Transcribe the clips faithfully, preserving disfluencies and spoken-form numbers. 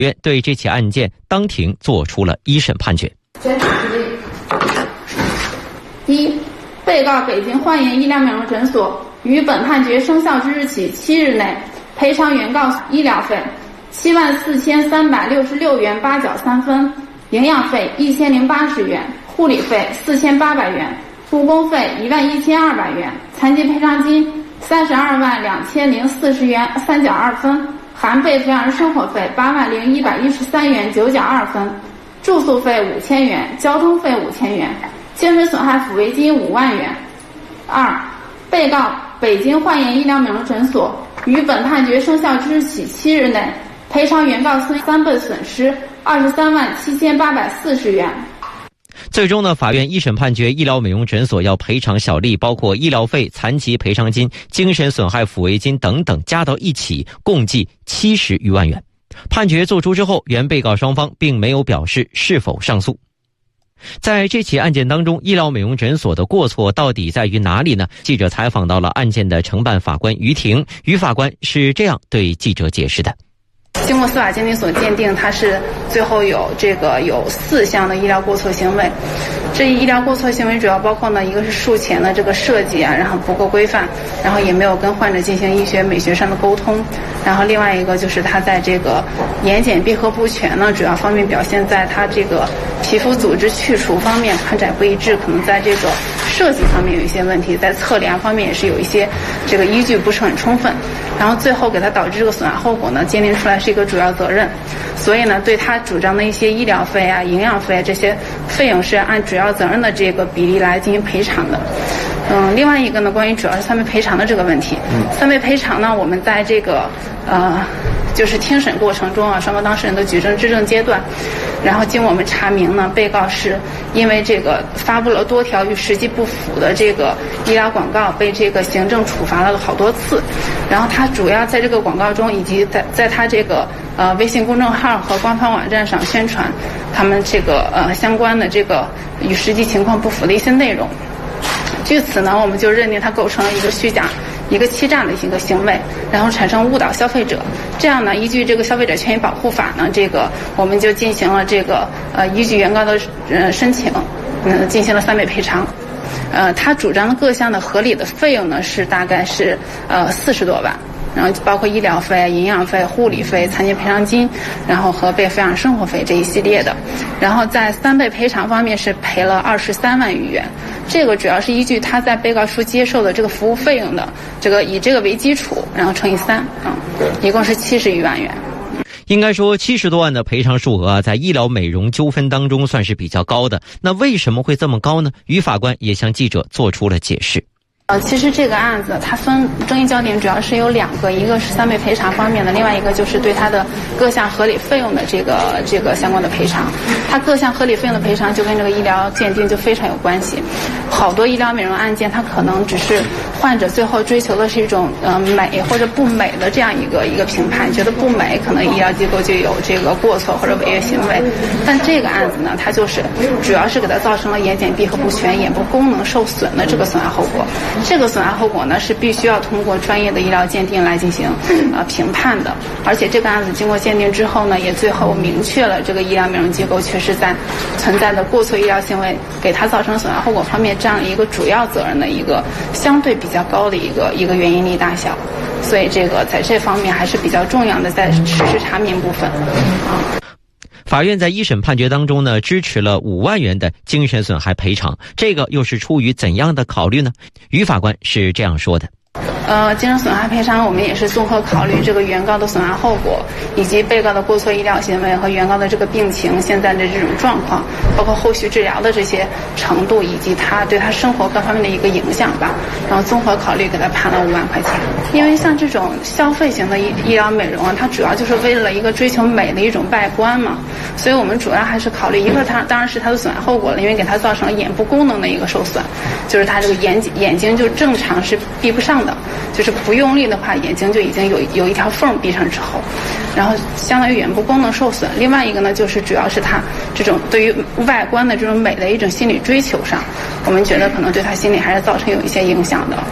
院对这起案件当庭作出了一审判决。 一、被告北京焕颜医疗美容诊所于本判决生效之日起七日内赔偿原告医疗费七万四千三百六十六元八角三分，营养费一千零八十元，护理费四千八百元，误工费一万一千二百元，残疾赔偿金三十二万两千零四十元三角二分，含被抚养人生活费八万零一百一十三元九角二分，住宿费五千元，交通费五千元，精神损害抚慰金五万元。二、被告北京焕颜医疗美容诊所于本判决生效之日起七日内赔偿原告三倍损失二十三万七千八百四十元。 最终呢，法院一审判决医疗美容诊所要赔偿小利，包括医疗费、残疾赔偿金、精神损害抚慰金等等，加到一起，共计七十余万元。判决作出之后，原被告双方并没有表示是否上诉。在这起案件当中，医疗美容诊所的过错到底在于哪里呢？记者采访到了案件的承办法官于婷，于法官是这样对记者解释的。 经过司法鉴定所鉴定，它是最后有这个有四项的医疗过错行为。这一医疗过错行为主要包括呢，一个是术前的这个设计啊，然后不够规范，然后也没有跟患者进行医学美学上的沟通，然后另外一个就是他在这个眼睑闭合不全呢，主要方面表现在他这个皮肤组织去除方面宽窄不一致，可能在这个设计方面有一些问题，在测量方面也是有一些这个依据不是很充分，然后最后给他导致这个损害后果呢，鉴定出来是一个主要责任，所以呢，对他主张的一些医疗费啊、营养费这些费用是按主要责任的这个比例来进行赔偿的。嗯，另外一个呢，关于主要是三倍赔偿的这个问题，嗯、三倍赔偿呢，我们在这个呃。就是听审过程中啊，双方当事人的举证质证阶段，然后经我们查明呢，被告是因为这个发布了多条与实际不符的这个医疗广告，被这个行政处罚了好多次。然后他主要在这个广告中，以及在在他这个呃微信公众号和官方网站上宣传他们这个呃相关的这个与实际情况不符的一些内容。据此呢，我们就认定它构成了一个虚假、一个欺诈的一个行为，然后产生误导消费者。这样呢，依据这个消费者权益保护法呢，这个我们就进行了这个呃，依据原告的呃申请，嗯、呃，进行了三倍赔偿。呃，他主张的各项的合理的费用呢是大概是呃四十多万。然后包括医疗费、营养费、护理费、残疾赔偿金，然后和被抚养生活费这一系列的。然后在三倍赔偿方面是赔了二十三万余元，这个主要是依据他在被告处接受的这个服务费用的这个以这个为基础，然后乘以三，啊、嗯，一共是七十余万元。 应该说七十多万的赔偿数额啊，在医疗美容纠纷当中算是比较高的。那为什么会这么高呢？于法官也向记者做出了解释。 呃，其实这个案子它分争议焦点主要是有两个，一个是三倍赔偿方面的，另外一个就是对它的各项合理费用的这个这个相关的赔偿。它各项合理费用的赔偿就跟这个医疗鉴定就非常有关系。好多医疗美容案件，它可能只是患者最后追求的是一种呃美或者不美的这样一个一个评判，觉得不美，可能医疗机构就有这个过错或者违约行为。但这个案子呢，它就是主要是给它造成了眼睑闭合不全、眼部功能受损的这个损害后果。这个损害后果呢是必须要通过专业的医疗鉴定来进行呃评判的，而且这个案子经过鉴定之后呢，也最后明确了这个医疗美容机构确实在存在的过错医疗行为给它造成损害后果方面这样一个主要责任的一个相对比较高的一个一个原因力大小，所以这个在这方面还是比较重要的，在事实查明部分啊。 法院在一审判决当中呢，支持了五万元的精神损害赔偿，这个又是出于怎样的考虑呢？于法官是这样说的。 呃，精神损害赔偿我们也是综合考虑这个原告的损害后果，以及被告的过错医疗行为和原告的这个病情现在的这种状况，包括后续治疗的这些程度，以及他对他生活各方面的一个影响吧。然后综合考虑给他判了五万块钱。因为像这种消费型的医医疗美容啊，它主要就是为了一个追求美的一种外观嘛，所以我们主要还是考虑一个它当然是它的损害后果了，因为给它造成了眼部功能的一个受损，就是它这个眼眼睛就正常是闭不上的。就是不用力的话，眼睛就已经有有一条缝闭上之后，然后相当于眼部功能受损。另外一个呢，就是主要是他这种对于外观的这种美的一种心理追求上，我们觉得可能对他心理还是造成有一些影响的。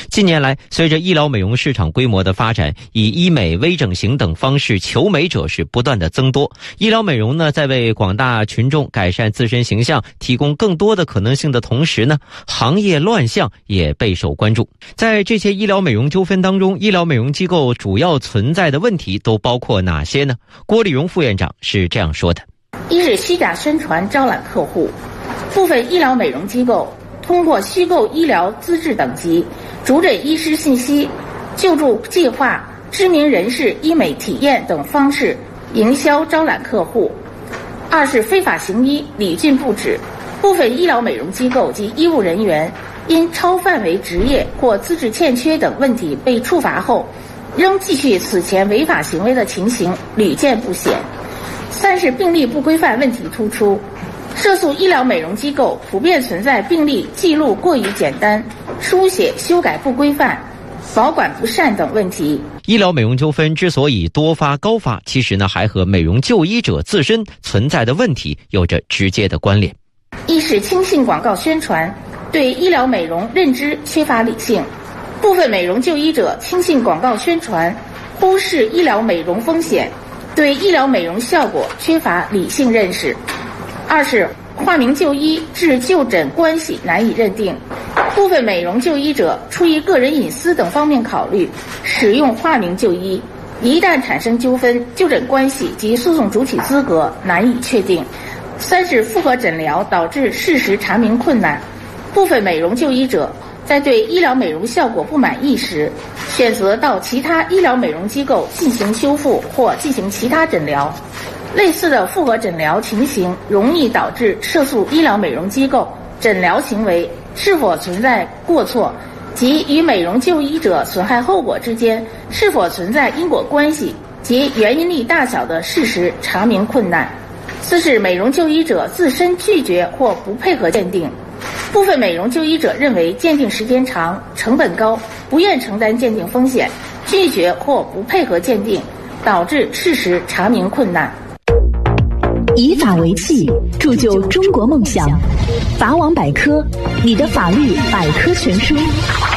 近年来，随着医疗美容市场规模的发展，以医美、微整形等方式求美者是不断的增多。医疗美容呢，在为广大群众改善自身形象提供更多的可能性的同时呢，行业乱象也备受关注。在这些医疗美容纠纷当中，医疗美容机构主要存在的问题都包括哪些呢？郭丽蓉副院长是这样说的： 一是虚假宣传招揽客户，部分医疗美容机构通过虚构医疗资质等级、主诊医师信息、救助计划、知名人士医美体验等方式营销招揽客户。二是非法行医屡禁不止，部分医疗美容机构及医务人员因超范围执业或资质欠缺等问题被处罚后，仍继续此前违法行为的情形屡见不鲜。三是病历不规范问题突出，涉诉医疗美容机构普遍存在病历记录过于简单、书写修改不规范、保管不善等问题。 医疗美容纠纷之所以多发高发，其实呢还和美容就医者自身存在的问题有着直接的关联。 一是轻信广告宣传，对医疗美容认知缺乏理性，部分美容就医者轻信广告宣传，忽视医疗美容风险，对医疗美容效果缺乏理性认识。二是化名就医至就诊关系难以认定，部分美容就医者出于个人隐私等方面考虑，使用化名就医，一旦产生纠纷，就诊关系及诉讼主体资格难以确定。三是复合诊疗导致事实查明困难，部分美容就医者在对医疗美容效果不满意时，选择到其他医疗美容机构进行修复或进行其他诊疗。类似的复合诊疗情形容易导致涉诉医疗美容机构诊疗行为是否存在过错及与美容就医者损害后果之间是否存在因果关系及原因力大小的事实查明困难。四是美容就医者自身拒绝或不配合鉴定，部分美容就医者认为鉴定时间长、成本高，不愿承担鉴定风险，拒绝或不配合鉴定，导致事实查明困难。 以法为器，铸就中国梦想。法网百科，你的法律百科全书。